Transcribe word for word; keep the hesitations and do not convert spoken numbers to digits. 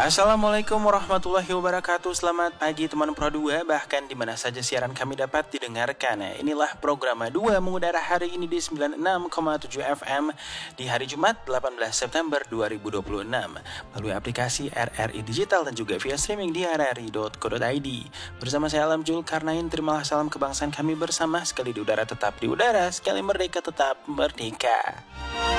Assalamualaikum warahmatullahi wabarakatuh. Selamat pagi teman Pro dua, bahkan di mana saja siaran kami dapat didengarkan. Inilah program dua mengudara hari ini di sembilan puluh enam koma tujuh F M di hari Jumat delapan belas September dua ribu dua puluh enam melalui aplikasi R R I Digital dan juga via streaming di r r i dot co dot i d. Bersama saya Alam Julkarnain, terimalah salam kebangsaan kami bersama, sekali di udara tetap di udara, sekali merdeka tetap merdeka.